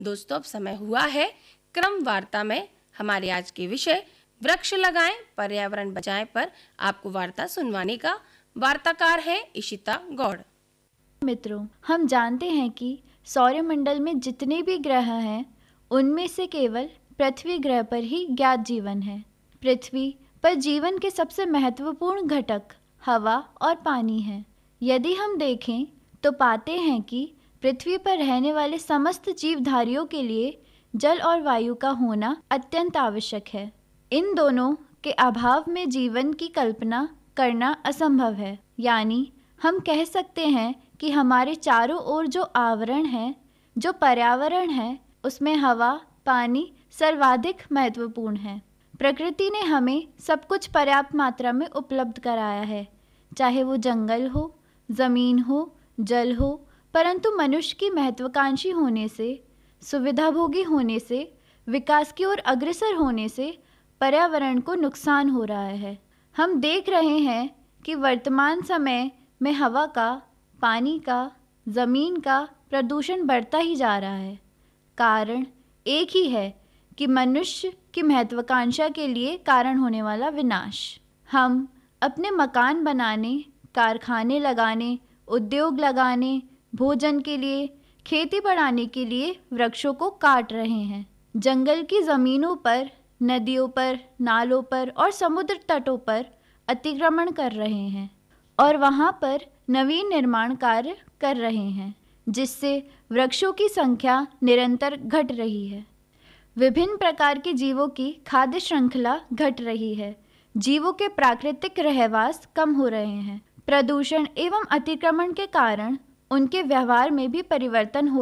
दोस्तों, अब समय हुआ है क्रम वार्ता में हमारे आज के विषय वृक्ष लगाएं पर्यावरण बचाएं पर आपको वार्ता सुनवाने का। वार्ताकार है इशिता गौड़। मित्रों, हम जानते हैं कि सौरमंडल में जितने भी ग्रह हैं उनमें से केवल पृथ्वी ग्रह पर ही ज्ञात जीवन है। पृथ्वी पर जीवन के सबसे महत्वपूर्ण घटक हवा और पानी है। यदि हम देखें तो पाते हैं कि पृथ्वी पर रहने वाले समस्त जीवधारियों के लिए जल और वायु का होना अत्यंत आवश्यक है। इन दोनों के अभाव में जीवन की कल्पना करना असंभव है। यानी हम कह सकते हैं कि हमारे चारों ओर जो आवरण है, जो पर्यावरण है, उसमें हवा, पानी सर्वाधिक महत्वपूर्ण है। प्रकृति ने हमें सब कुछ पर्याप्त मात्रा में उपलब्ध कराया है, चाहे वो जंगल हो, ज़मीन हो, जल हो, परंतु मनुष्य की महत्वाकांक्षी होने से, सुविधाभोगी होने से, विकास की ओर अग्रसर होने से पर्यावरण को नुकसान हो रहा है। हम देख रहे हैं कि वर्तमान समय में हवा का, पानी का, ज़मीन का प्रदूषण बढ़ता ही जा रहा है। कारण एक ही है कि मनुष्य की महत्वाकांक्षा के लिए कारण होने वाला विनाश। हम अपने मकान बनाने, कारखाने लगाने, उद्योग लगाने, भोजन के लिए, खेती बढ़ाने के लिए वृक्षों को काट रहे हैं। जंगल की ज़मीनों पर, नदियों पर, नालों पर और समुद्र तटों पर अतिक्रमण कर रहे हैं और वहाँ पर नवीन निर्माण कार्य कर रहे हैं, जिससे वृक्षों की संख्या निरंतर घट रही है। विभिन्न प्रकार के जीवों की खाद्य श्रृंखला घट रही है। जीवों के प्राकृतिक रहवास कम हो रहे हैं। प्रदूषण एवं अतिक्रमण के कारण उनके व्यवहार में भी परिवर्तन हो